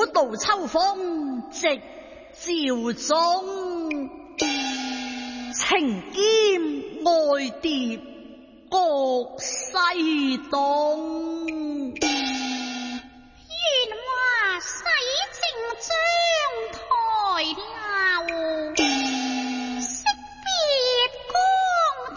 古道秋風直照中，情兼愛蝶各西東。 願話洗情追。